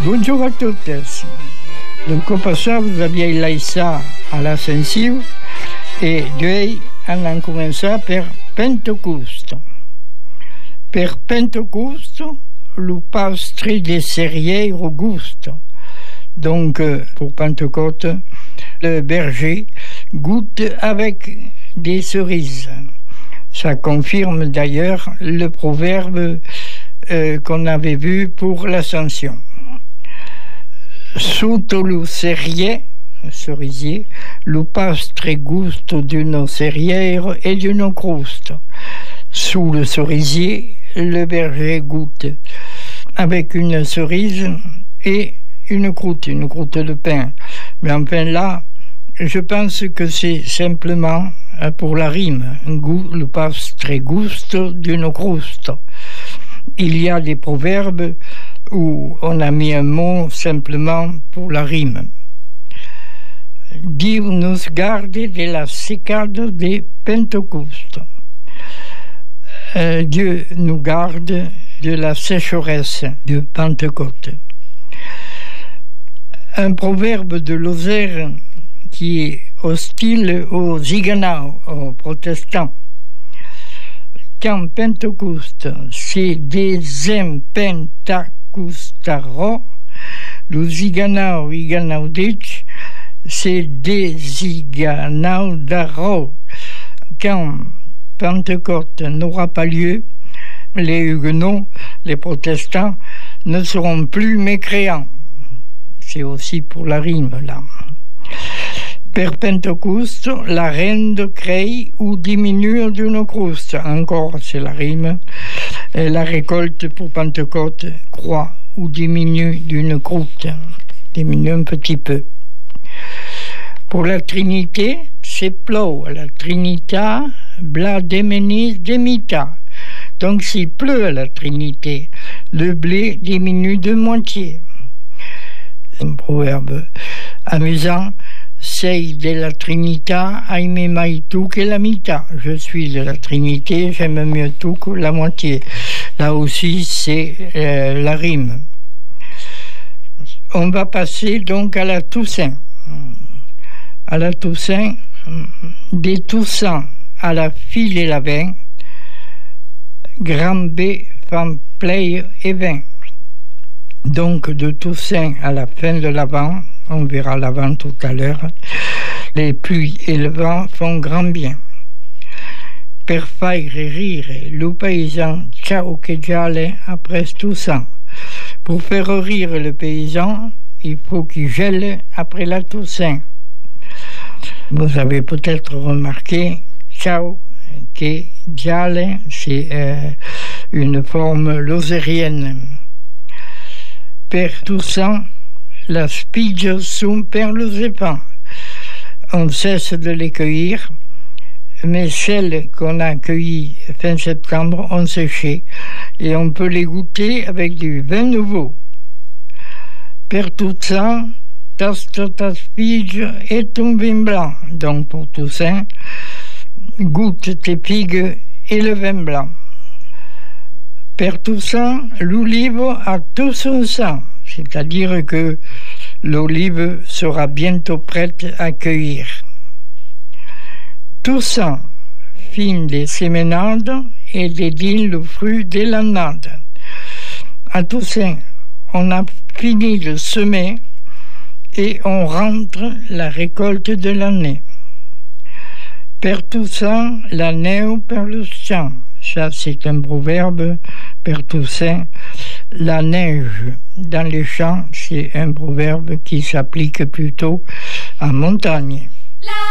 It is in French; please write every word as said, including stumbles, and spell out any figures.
Bonjour a totes. Le cop passat vos aviez laissat a l'ascensiu e d'uei han començat per Pentecosto. Per Pentecosto, le pastre de Serrier Augusto. Donc, pour Pentecôte, le berger goûte avec des cerises. Ça confirme d'ailleurs le proverbe euh, qu'on avait vu pour l'Ascension. Sotto le serrier, cerisier, le pastre gusto d'uno serrière et d'uno crosto. Sous le cerisier, le berger goûte avec une cerise et une croûte, une croûte de pain. Mais enfin là, je pense que c'est simplement pour la rime. Le pastre gusto d'uno crosto. Il y a des proverbes où on a mis un mot simplement pour la rime. Dieu nous garde de la secade de Pentecosto. Euh, Dieu nous garde de la sécheresse de Pentecôte. Un proverbe de Lozère qui est hostile aux ziganaux, aux protestants. Quand Pentecoste se desempentecoustarò, le ziganao iganaudich se deziganaudarò. Quand Pentecôte n'aura pas lieu, les huguenots, les protestants, ne seront plus mécréants. C'est aussi pour la rime, là. Per Pentecosto, la rende crei ou diminue d'une crouste. Encore, c'est la rime. Et la récolte pour Pentecôte croît ou diminue d'une croûte. Diminue un petit peu. Pour la Trinité, c'est plou. La Trinita, bla demenis demita. Donc, s'il pleut à la Trinité, le blé diminue de moitié. Un proverbe amusant. Sei de la Trinita, aime mai tout que la mitad. Je suis de la Trinité, j'aime mieux tout que la moitié. Là aussi, c'est euh, la rime. On va passer donc à la Toussaint. À la Toussaint, des Toussants à la fille et la vin, grand B, femme play et vin. Donc, de Toussaint à la fin de l'Avent, on verra l'Avent tout à l'heure, les pluies et le vent font grand bien. Per faire rire le paysan, ciao che giale après Toussaint. Pour faire rire le paysan, il faut qu'il gèle après la Toussaint. Vous avez peut-être remarqué, ciao che giale, c'est euh, une forme lozérienne. Per Toussaint, la spige sont per le zepan. On cesse de les cueillir, mais celles qu'on a cueillies fin septembre ont séché et on peut les goûter avec du vin nouveau. Per Toussaint, tasto ta spige est un vin blanc. Donc pour Toussaint, goûte tes figues et le vin blanc. Per Toussaint, l'olive a tout son sang, c'est-à-dire que l'olive sera bientôt prête à cueillir. Toussaint, fin des séménades et dédie le fruit de l'année. À Toussaint, on a fini de semer et on rentre la récolte de l'année. Per Toussaint, l'année per le champ. Ça, c'est un proverbe, per Toussaint. La neige dans les champs, c'est un proverbe qui s'applique plutôt en montagne.